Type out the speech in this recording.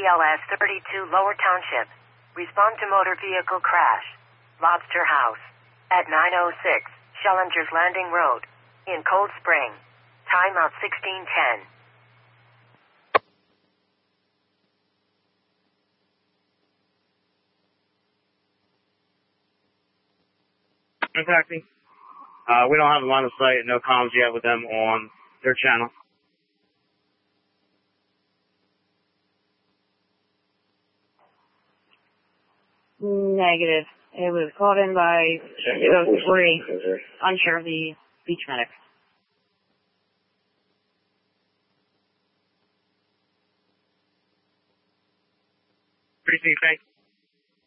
BLS 32 Lower Township. Respond to motor vehicle crash. Lobster House. At 906 Schellinger's Landing Road. In Cold Spring. Timeout 1610. Taxi. We don't have a line of sight, no comms yet with them on their channel. Negative. It was called in by 3. Unsure of the beach medic. Precinct, thanks.